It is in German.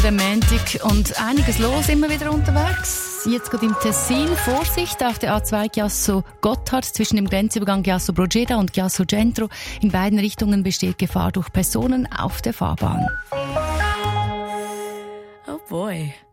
der Montag und einiges los, immer wieder unterwegs. Jetzt geht im Tessin. Vorsicht auf der A2 Chiasso-Gotthard zwischen dem Grenzübergang Chiasso-Brogeda und Chiasso-Centro. In beiden Richtungen besteht Gefahr durch Personen auf der Fahrbahn. Oh boy.